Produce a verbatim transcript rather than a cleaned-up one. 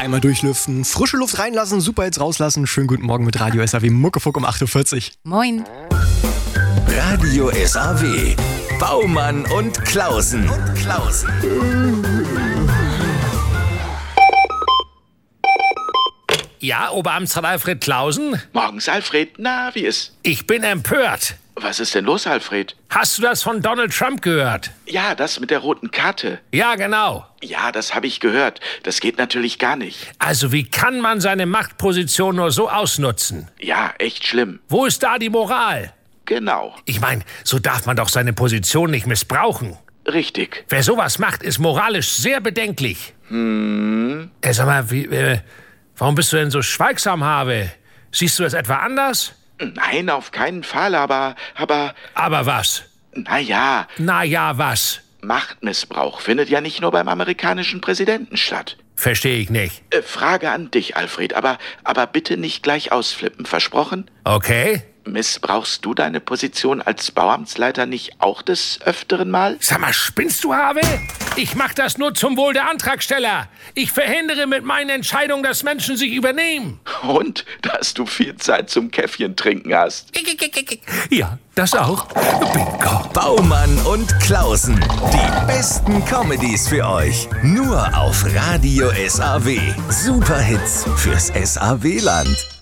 einmal durchlüften, frische Luft reinlassen, super jetzt rauslassen. Schönen guten Morgen mit Radio S A W Muckefuck um acht Uhr vierzig. Moin. Radio S A W. Baumann und Klausen. Und Klausen. Ja, Oberamtsrat Alfred Klausen? Morgens, Alfred. Na, wie ist? Ich bin empört. Was ist denn los, Alfred? Hast du das von Donald Trump gehört? Ja, das mit der roten Karte. Ja, genau. Ja, das habe ich gehört. Das geht natürlich gar nicht. Also wie kann man seine Machtposition nur so ausnutzen? Ja, echt schlimm. Wo ist da die Moral? Genau. Ich meine, so darf man doch seine Position nicht missbrauchen. Richtig. Wer sowas macht, ist moralisch sehr bedenklich. Hm. Äh, sag mal, wie, äh, warum bist du denn so schweigsam, Habe? Siehst du es etwa anders? Nein, auf keinen Fall, aber, aber... Aber was? Naja. Naja, was? Machtmissbrauch findet ja nicht nur beim amerikanischen Präsidenten statt. Verstehe ich nicht. Äh, Frage an dich, Alfred, aber, aber bitte nicht gleich ausflippen, versprochen? Okay. Missbrauchst du deine Position als Bauamtsleiter nicht auch des Öfteren mal? Sag mal, spinnst du, Habe? Ich mach das nur zum Wohl der Antragsteller. Ich verhindere mit meinen Entscheidungen, dass Menschen sich übernehmen. Und, dass du viel Zeit zum Käffchen trinken hast. Ja, das auch. Bingo. Baumann und Klausen. Die besten Comedies für euch. Nur auf Radio S A W. Superhits fürs S A W-Land.